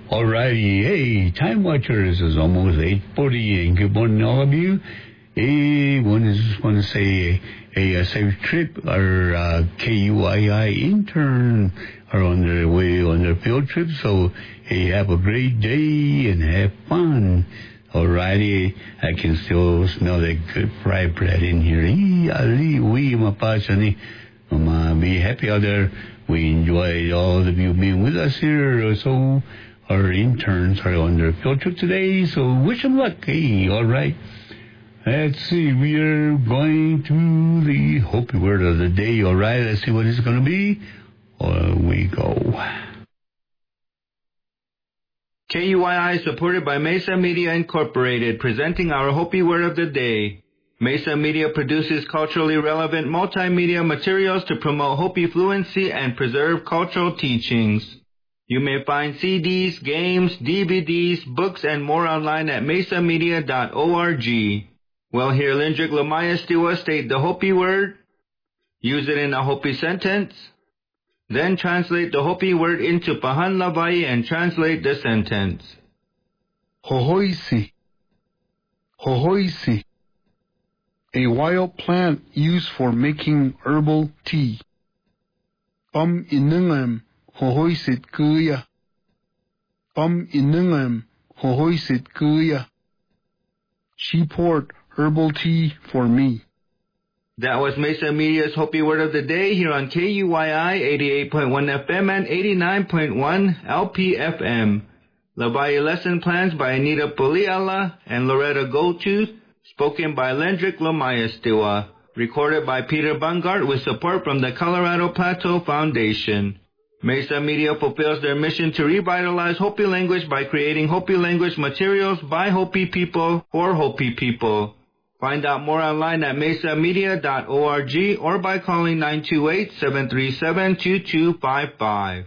Alrighty, hey, Time Watchers is almost 8:40, and good morning, all of you. Hey, just want to say a safe trip. Our KUII intern are on their way on their field trip, so hey, have a great day and have fun. Alrighty, I can still smell that good fried bread in here. Be happy out there. We enjoyed all of you being with us here, so our interns are on their field trip today, so wish them luck. Hey, all right. Let's see, we are going to the Hopi word of the day. All right, let's see what it's going to be. On we go. KUII is supported by Mesa Media Incorporated, presenting our Hopi word of the day. Mesa Media produces culturally relevant multimedia materials to promote Hopi fluency and preserve cultural teachings. You may find CDs, games, DVDs, books, and more online at mesamedia.org. Well, here Lindrick Lamaya Stiwa state the Hopi word, use it in a Hopi sentence, then translate the Hopi word into Pahan Lavai and translate the sentence. Hohoisi. Hohoisi. A wild plant used for making herbal tea. Inungam hohoisit kuya. Inungam hohoisit kuya. She poured herbal tea for me. That was Mesa Media's Hopi Word of the Day here on KUII 88.1 FM and 89.1 LPFM. Lavai lesson plans by Anita Puliala and Loretta Goldtooth, spoken by Lendrick Lamaya Stiwa, recorded by Peter Bungart with support from the Colorado Plateau Foundation. Mesa Media fulfills their mission to revitalize Hopi language by creating Hopi language materials by Hopi people for Hopi people. Find out more online at mesamedia.org or by calling 928-737-2255.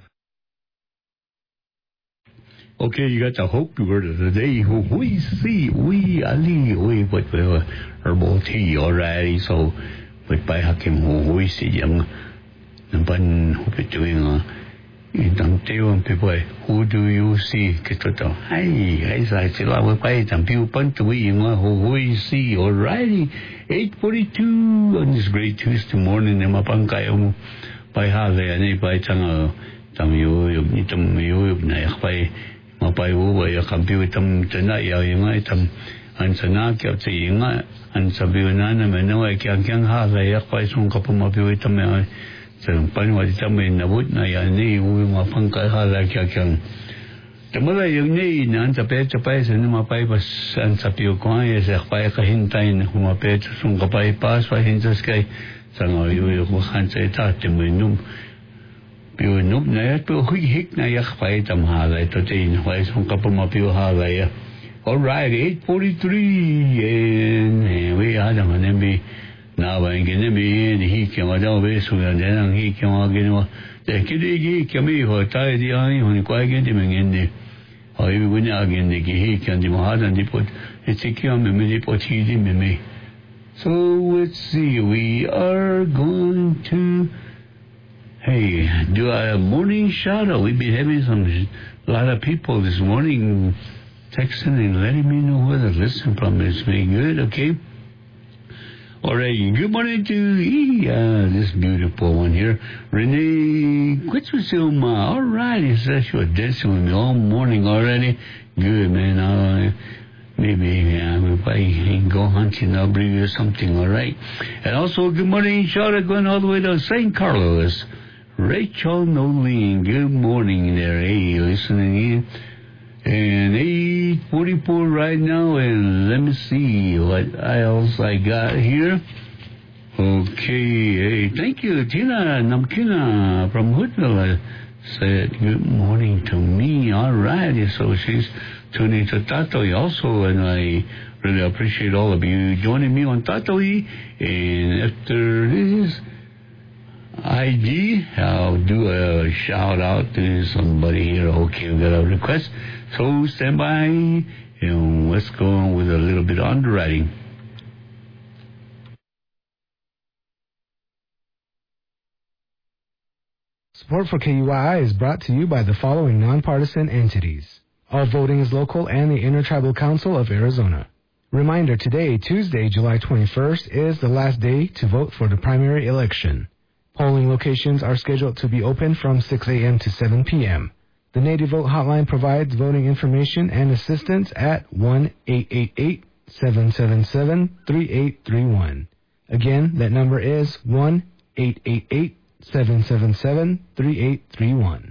Okay, you got the Hopi word of the day. We see, what herbal tea, alrighty. So, with by Hakim, we see young, and Ban Hopi doing who do you see? I still have a few punch who we see already. 8:42 on this great Tuesday morning. In Mapankayo by Hale and by Tanga Tamu by Mapai, a computer tonight, and Sanaki of the Yinga and Sabunana, and no, I can't have a quite some couple of you. Pan was in the wood, I knew my punka had like a can. The mother you need, and the pet of pies and my pipers and Sapio Coins, a pike a hintain, whom a pet from a pipe pass for him to sky. Some of you who can't say that to me, no. You know, Nato, who hick Nayak fight them hard, I thought in why some couple of you have there. All right, 8:43, and we had them and be. Now I'm going to be he came out of this and then he came out again. The kid came here, tied the eye when you quite get him in the or you win again the he can do hard and they put it's a kill me, put he's in me. So let's see, we are going to do a morning shout out. We've been having a lot of people this morning texting and letting me know where the listen from is being good, okay? All right, good morning to this beautiful one here, Renee Quitzusuma. All right, he says you were dancing with me all morning already. Good, man. Maybe if I go hunting, I'll bring you something, all right? And also, good morning, Charlotte, going all the way to St. Carlos. Rachel Nolene, good morning there. Hey, listening in. And 8:44 right now, and let me see what else I got here. Okay, hey, thank you, Tina Namkina from Hoodville said good morning to me. All right, so she's tuning to Tatoi also, and I really appreciate all of you joining me on Tatoi. And after this ID, I'll do a shout out to somebody here. Okay, we got a request. So stand by and let's go on with a little bit of underwriting. Support for KUII is brought to you by the following nonpartisan entities: All voting is local and the Intertribal Council of Arizona. Reminder, today, Tuesday, July 21st, is the last day to vote for the primary election. Polling locations are scheduled to be open from 6 a.m. to 7 p.m. The Native Vote Hotline provides voting information and assistance at 1-888-777-3831. Again, that number is 1-888-777-3831.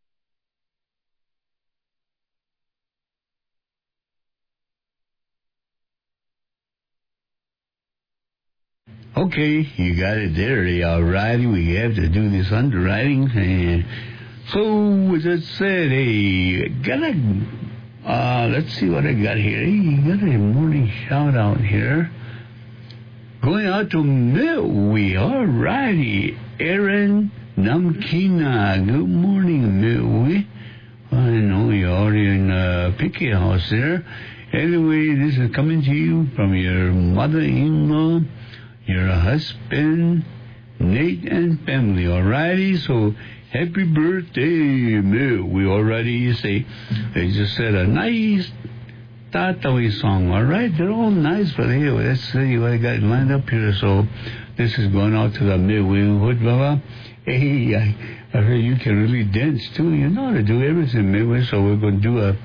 Okay, you got it there. All righty, we have to do this underwriting. And so, as I said, hey, let's see what I got here. Hey, got a morning shout out here. Going out to Milwee. All righty. Aaron Namkina. Good morning, Milwee. I know you're already in Picket House there. Anyway, this is coming to you from your mother-in-law, your husband, Nate, and family. All righty. So, happy birthday, Milwee. Already say, they just said a nice Tatawi song. All right, they're all nice, but hey, let's see what I got lined up here. So this is going out to the Milwee Hood, Baba. Hey, I heard you can really dance too. You know how to do everything, Milwee. So we're going to do a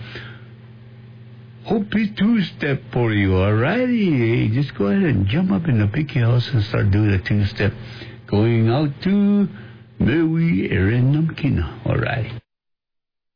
Hopi two-step for you. All righty, hey, just go ahead and jump up in the Picky House and start doing a two-step. Going out to Milwee, Aaron Namkina. All right.